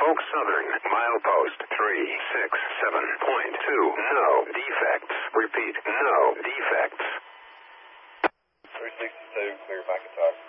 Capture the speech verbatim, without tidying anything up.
Oak Southern, milepost three six seven point two. No defects. Repeat, no defects. three sixty-two, clear back and talk.